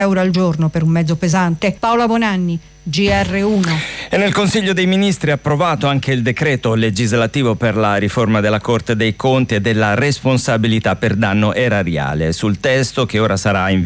euro al giorno per un mezzo pesante. Paola Bonanni, GR1. E nel Consiglio dei Ministri è approvato anche il decreto legislativo per la riforma della Corte dei Conti e della responsabilità per danno erariale. Sul testo, che ora sarà